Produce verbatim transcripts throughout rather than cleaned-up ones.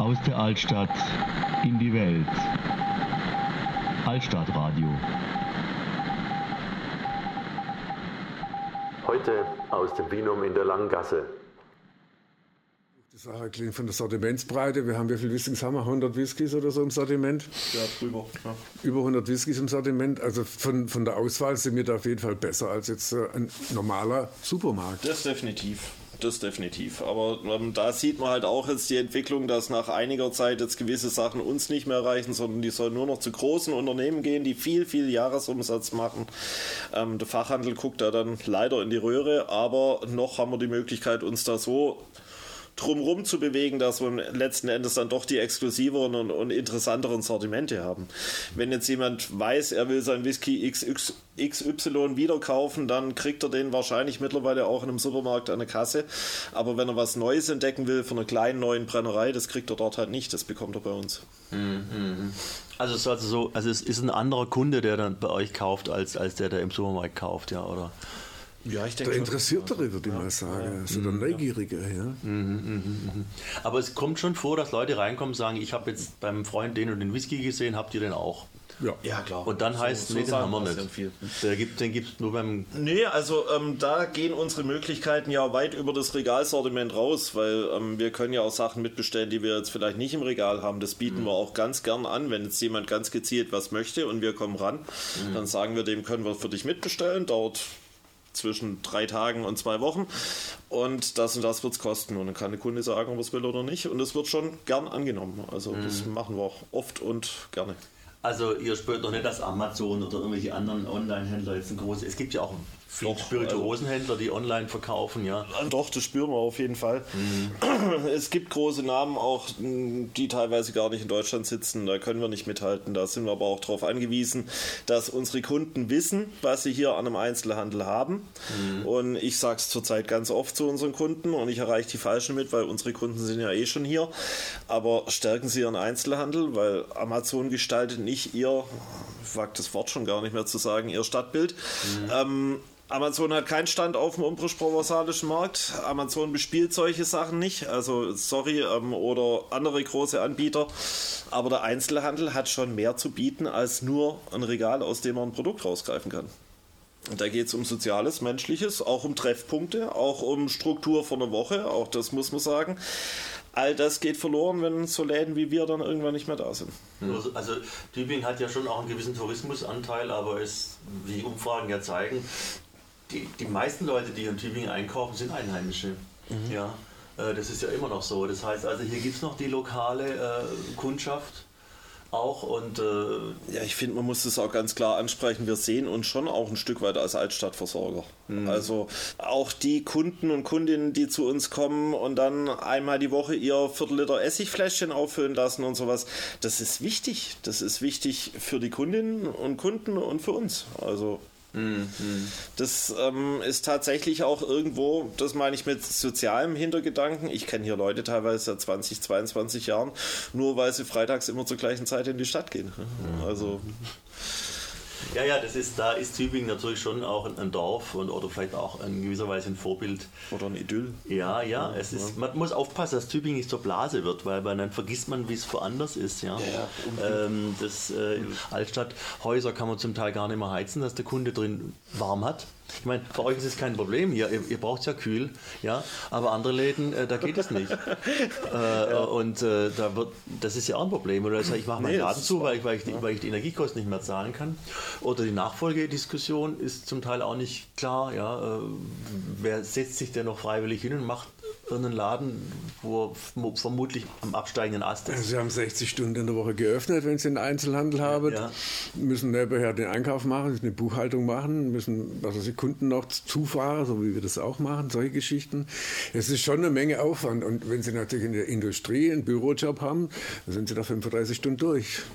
Aus der Altstadt in die Welt. Altstadtradio. Heute aus dem Vinum in der Langgasse. Die Sache klingt von der Sortimentsbreite. Wir haben, wie viele Whiskys haben wir? hundert Whiskys oder so im Sortiment? Ja, drüber. Ja. Über hundert Whiskys im Sortiment. Also von, von der Auswahl sind wir da auf jeden Fall besser als jetzt äh, ein normaler Supermarkt. Das definitiv. Das definitiv. Aber ähm, da sieht man halt auch jetzt die Entwicklung, dass nach einiger Zeit jetzt gewisse Sachen uns nicht mehr erreichen, sondern die sollen nur noch zu großen Unternehmen gehen, die viel, viel Jahresumsatz machen. Ähm, der Fachhandel guckt da dann leider in die Röhre, aber noch haben wir die Möglichkeit, uns da so drumherum zu bewegen, dass wir letzten Endes dann doch die exklusiveren und, und interessanteren Sortimente haben. Wenn jetzt jemand weiß, er will sein Whisky X Y wieder kaufen, dann kriegt er den wahrscheinlich mittlerweile auch in einem Supermarkt an der Kasse. Aber wenn er was Neues entdecken will von einer kleinen neuen Brennerei, das kriegt er dort halt nicht. Das bekommt er bei uns. Mhm. Also es ist also so, also es ist ein anderer Kunde, der dann bei euch kauft, als, als der, der im Supermarkt kauft, ja, oder? Ja, ich denke der Interessiertere, würde ich ja mal sagen. Ja. Also der Neugierige. Ja. Mhm, mh, mh. Aber es kommt schon vor, dass Leute reinkommen und sagen, ich habe jetzt beim Freund den und den Whisky gesehen, habt ihr den auch? Ja. Ja, klar. Und dann heißt, so, nee, so den haben wir das nicht. viel. Der gibt, den gibt es nur beim... Nee, also ähm, da gehen unsere Möglichkeiten ja weit über das Regalsortiment raus, weil ähm, wir können ja auch Sachen mitbestellen, die wir jetzt vielleicht nicht im Regal haben. Das bieten mhm. wir auch ganz gern an, wenn jetzt jemand ganz gezielt was möchte und wir kommen ran, mhm. dann sagen wir, dem können wir für dich mitbestellen, dauert zwischen drei Tagen und zwei Wochen und das und das wird es kosten und dann kann der Kunde sagen, ob er es will oder nicht und es wird schon gern angenommen. Also mhm. das machen wir auch oft und gerne. Also ihr spürt doch nicht, dass Amazon oder irgendwelche anderen Online-Händler jetzt ein großes... Es gibt ja auch viele Spirituosenhändler, die online verkaufen, ja. Doch, das spüren wir auf jeden Fall. Mhm. Es gibt große Namen auch, die teilweise gar nicht in Deutschland sitzen. Da können wir nicht mithalten. Da sind wir aber auch darauf angewiesen, dass unsere Kunden wissen, was sie hier an einem Einzelhandel haben. Mhm. Und ich sage es zurzeit ganz oft zu unseren Kunden und ich erreiche die Falschen mit, weil unsere Kunden sind ja eh schon hier. Aber stärken Sie Ihren Einzelhandel, weil Amazon gestaltet nicht Ihr, ich wage das Wort schon gar nicht mehr zu sagen, Ihr Stadtbild. Mhm. Ähm, Amazon hat keinen Stand auf dem umbrisch-provençalischen Markt. Amazon bespielt solche Sachen nicht. Also sorry, ähm, oder andere große Anbieter. Aber der Einzelhandel hat schon mehr zu bieten als nur ein Regal, aus dem man ein Produkt rausgreifen kann. Und da geht es um Soziales, Menschliches, auch um Treffpunkte, auch um Struktur von der Woche. Auch das muss man sagen. All das geht verloren, wenn so Läden wie wir dann irgendwann nicht mehr da sind. Also, also Tübingen hat ja schon auch einen gewissen Tourismusanteil, aber es, wie die Umfragen ja zeigen, die, die meisten Leute, die in Tübingen einkaufen, sind Einheimische. Mhm. Ja, äh, das ist ja immer noch so. Das heißt, also hier gibt es noch die lokale äh, Kundschaft auch und äh ja, ich finde, man muss das auch ganz klar ansprechen. Wir sehen uns schon auch ein Stück weit als Altstadtversorger. Mhm. Also auch die Kunden und Kundinnen, die zu uns kommen und dann einmal die Woche ihr Viertel-Liter Essigfläschchen auffüllen lassen und sowas, das ist wichtig. Das ist wichtig für die Kundinnen und Kunden und für uns. Also Mhm. Das ähm, ist tatsächlich auch irgendwo, das meine ich mit sozialem Hintergedanken. Ich kenne hier Leute teilweise seit zwanzig, zweiundzwanzig Jahren, nur weil sie freitags immer zur gleichen Zeit in die Stadt gehen. Also ja, ja, das ist, da ist Tübingen natürlich schon auch ein, ein Dorf und, oder vielleicht auch in gewisser Weise ein Vorbild. Oder ein Idyll. Ja, ja, es ist, man muss aufpassen, dass Tübingen nicht zur Blase wird, weil, weil dann vergisst man, wie es woanders ist. Ja? Ja, ähm, das äh, Altstadthäuser kann man zum Teil gar nicht mehr heizen, dass der Kunde drin warm hat. Ich meine, für euch ist es kein Problem hier, ihr, ihr braucht es ja kühl, ja, aber andere Läden, äh, da geht es nicht. äh, ja. Und äh, da wird, das ist ja auch ein Problem. Oder ich mache meinen nee, Laden zu, weil ich, weil, ich die, weil ich die Energiekosten nicht mehr zahlen kann. Oder die Nachfolgediskussion ist zum Teil auch nicht klar. Ja, äh, wer setzt sich denn noch freiwillig hin und macht einen Laden, wo er vermutlich am absteigenden Ast ist? Sie haben sechzig Stunden in der Woche geöffnet, wenn Sie einen Einzelhandel haben. Ja. Müssen nebenher den Einkauf machen, müssen eine Buchhaltung machen, müssen also die Kunden noch zufahren, so wie wir das auch machen, solche Geschichten. Es ist schon eine Menge Aufwand. Und wenn Sie natürlich in der Industrie einen Bürojob haben, dann sind Sie da fünfunddreißig Stunden durch.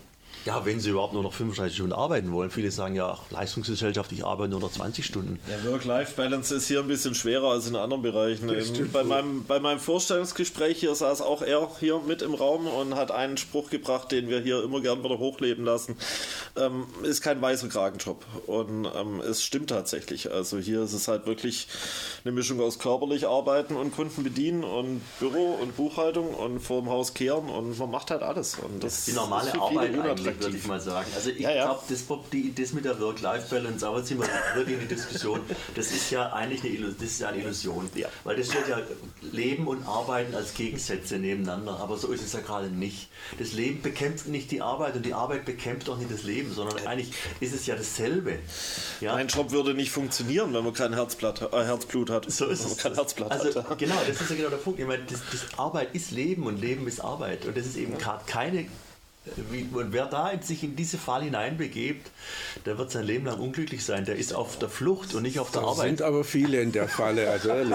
Ja, wenn sie überhaupt nur noch fünfunddreißig Stunden arbeiten wollen. Viele sagen ja, ach, Leistungsgesellschaft, ich arbeite nur noch zwanzig Stunden. Ja, Work-Life-Balance ist hier ein bisschen schwerer als in anderen Bereichen. Bei meinem, bei meinem Vorstellungsgespräch hier saß auch er hier mit im Raum und hat einen Spruch gebracht, den wir hier immer gern wieder hochleben lassen. Ähm, ist kein weißer Kragenjob. Und ähm, es stimmt tatsächlich. Also hier ist es halt wirklich eine Mischung aus körperlich arbeiten und Kunden bedienen und Büro und Buchhaltung und vorm Haus kehren und man macht halt alles. Und das die normale ist für Arbeit viele eigentlich, würde ich mal sagen. Also ich ja, ja. glaube, das, die, das mit der Work-Life-Balance, aber jetzt sind wir wirklich in die Diskussion, das ist ja eigentlich eine Illusion. Das ist ja eine Illusion. Ja. Weil das steht ja Leben und Arbeiten als Gegensätze nebeneinander, aber so ist es ja gerade nicht. Das Leben bekämpft nicht die Arbeit und die Arbeit bekämpft auch nicht das Leben, sondern eigentlich ist es ja dasselbe. Ja? Mein Job würde nicht funktionieren, wenn man kein Herzblatt, äh, Herzblut hat. So ist wenn man es. kein Herzblatt also, hat. Genau, das ist ja genau der Punkt. Ich meine, das, das Arbeit ist Leben und Leben ist Arbeit. Und das ist eben gerade keine. Wie, und wer da in sich in diese Falle hineinbegebt, der wird sein Leben lang unglücklich sein. Der ist auf der Flucht und nicht auf der Da Arbeit. sind aber viele in der Falle, also ehrlich.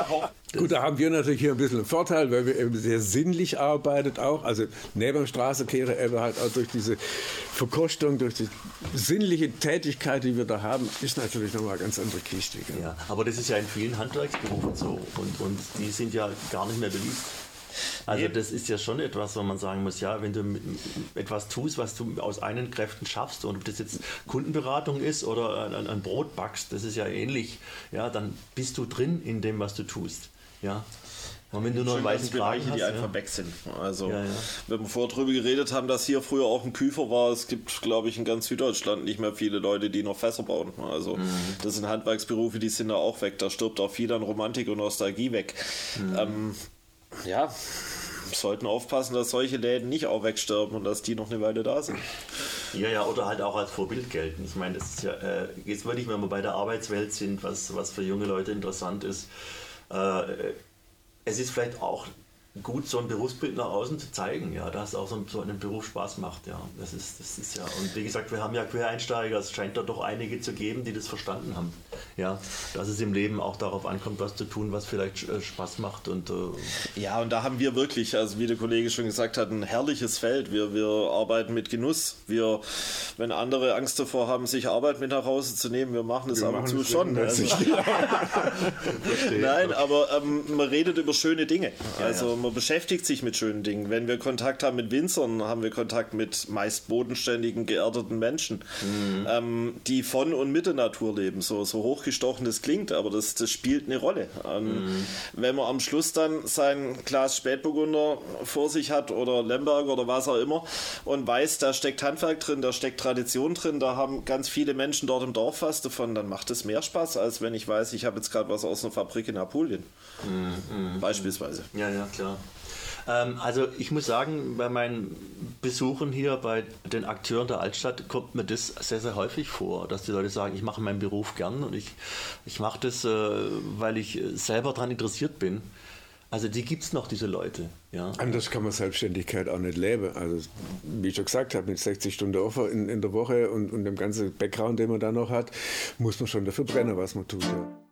Gut, da haben wir natürlich hier ein bisschen einen Vorteil, weil wir eben sehr sinnlich arbeitet auch. Also neben dem Straßenkehrer eben halt auch durch diese Verkostung, durch die sinnliche Tätigkeit, die wir da haben, ist natürlich nochmal eine ganz andere Kiste. Gell? Ja, aber das ist ja in vielen Handwerksberufen so. Und, und die sind ja gar nicht mehr beliebt. Also das ist ja schon etwas, wo man sagen muss, ja, wenn du etwas tust, was du aus eigenen Kräften schaffst und ob das jetzt Kundenberatung ist oder ein, ein Brot backst, das ist ja ähnlich, ja, dann bist du drin in dem, was du tust. Ja. Und wenn du nur einen weißen Kragen Bereiche, hast, die ja. einfach weg sind. Also, Ja, ja. wenn wir vorher drüber geredet haben, dass hier früher auch ein Küfer war, es gibt, glaube ich, in ganz Süddeutschland nicht mehr viele Leute, die noch Fässer bauen. Also, mhm. das sind Handwerksberufe, die sind da auch weg. Da stirbt auch viel an Romantik und Nostalgie weg. Mhm. Ähm, ja, sollten aufpassen, dass solche Läden nicht auch wegsterben und dass die noch eine Weile da sind. Ja, ja, oder halt auch als Vorbild gelten. Ich meine, das ist ja, äh, jetzt wirklich, wenn wir bei der Arbeitswelt sind, was, was für junge Leute interessant ist, äh, es ist vielleicht auch gut, so ein Berufsbild nach außen zu zeigen, ja, dass auch so, so einen Beruf Spaß macht, ja, das ist, das ist ja, und wie gesagt, wir haben ja Quereinsteiger, es scheint da doch einige zu geben, die das verstanden haben, ja, dass es im Leben auch darauf ankommt, was zu tun, was vielleicht äh, Spaß macht und äh ja, und da haben wir wirklich, also wie der Kollege schon gesagt hat, ein herrliches Feld, wir, wir arbeiten mit Genuss, wir, wenn andere Angst davor haben, sich Arbeit mit nach Hause zu nehmen, wir machen es ab und zu schon, also, nein, aber ähm, man redet über schöne Dinge, also man beschäftigt sich mit schönen Dingen. Wenn wir Kontakt haben mit Winzern, haben wir Kontakt mit meist bodenständigen, geerdeten Menschen, mhm. ähm, die von und mit der Natur leben. So, so hochgestochen das klingt, aber das, das spielt eine Rolle. Ähm, mhm. Wenn man am Schluss dann sein Glas Spätburgunder vor sich hat oder Lemberg oder was auch immer und weiß, da steckt Handwerk drin, da steckt Tradition drin, da haben ganz viele Menschen dort im Dorf was davon, dann macht es mehr Spaß, als wenn ich weiß, ich habe jetzt gerade was aus einer Fabrik in Apulien. Mhm. Beispielsweise. Ja, ja, klar. Ähm, also ich muss sagen, bei meinen Besuchen hier bei den Akteuren der Altstadt kommt mir das sehr, sehr häufig vor, dass die Leute sagen, ich mache meinen Beruf gern und ich, ich mache das, äh, weil ich selber daran interessiert bin. Also die gibt es noch, diese Leute. Ja. Anders kann man Selbstständigkeit auch nicht leben. Also wie ich schon gesagt habe, mit sechzig Stunden Offer in, in der Woche und, und dem ganzen Background, den man da noch hat, muss man schon dafür brennen, was man tut. Ja.